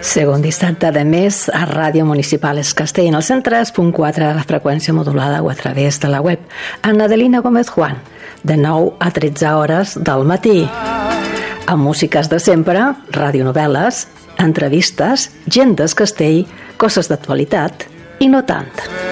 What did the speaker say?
Segon dissabte de mes a Ràdio Municipal Es Castell, en el 103.4 de la freqüència modulada o a través de la web. Amb Adelina Gómez Juan, de 9 a 13 hores del matí. Amb músiques de sempre, radionovel·les, entrevistes, gent del Castell, coses d'actualitat i no tant.